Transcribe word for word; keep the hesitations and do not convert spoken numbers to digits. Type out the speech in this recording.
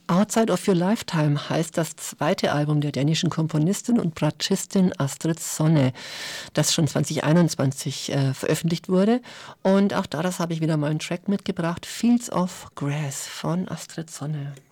Outside of Your Lifetime heißt das zweite Album der dänischen Komponistin und Bratschistin Astrid Sonne, das schon zwanzig einundzwanzig äh, veröffentlicht wurde. Und auch daraus habe ich wieder mal einen Track mitgebracht, Fields of Grass von Astrid Sonne.